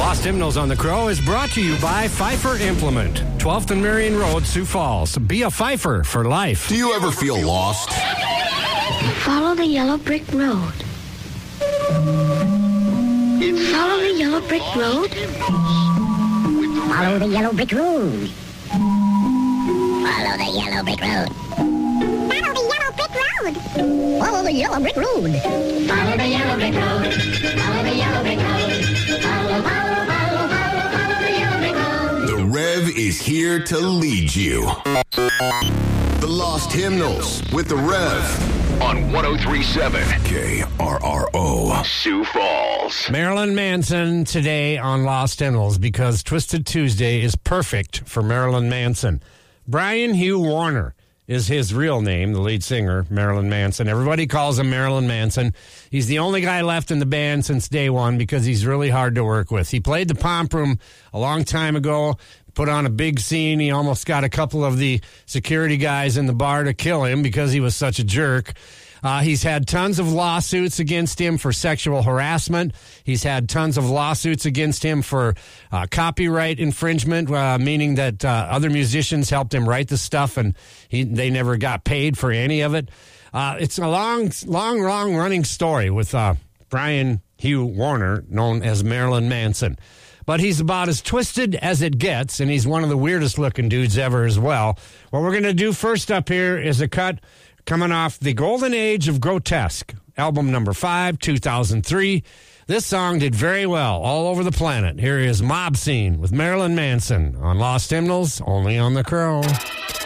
Lost Hymnals on the Crow is brought to you by Pfeiffer Implement, 12th and Marion Road, Sioux Falls. Be a Pfeiffer for life. Do you ever feel lost? Follow the yellow brick road. Follow the yellow brick road. Follow the yellow brick road. Follow the yellow brick road. Follow the yellow brick road. Follow the yellow brick road. Follow the yellow brick road. Follow the yellow brick road. Follow the yellow brick road. The Rev is here to lead you. The Lost Hymnals with the Rev. On 103.7 KRRO. Sioux Falls. Marilyn Manson today on Lost Hymnals because Twisted Tuesday is perfect for Marilyn Manson. Brian Hugh Warner is his real name, the lead singer, Marilyn Manson. Everybody calls him Marilyn Manson. He's the only guy left in the band since day one because he's really hard to work with. He played the Pomp Room a long time ago, put on a big scene. He almost got a couple of the security guys in the bar to kill him because he was such a jerk. He's had tons of lawsuits against him for sexual harassment. He's had tons of lawsuits against him for copyright infringement, meaning that other musicians helped him write the stuff and they never got paid for any of it. It's a long-running story with Brian Hugh Warner, known as Marilyn Manson. But he's about as twisted as it gets, and he's one of the weirdest-looking dudes ever as well. What we're going to do first up here is a cut coming off the Golden Age of Grotesque, album number 5, 2003. This song did very well all over the planet. Here is Mob Scene with Marilyn Manson on Lost Hymnals, only on the Crow.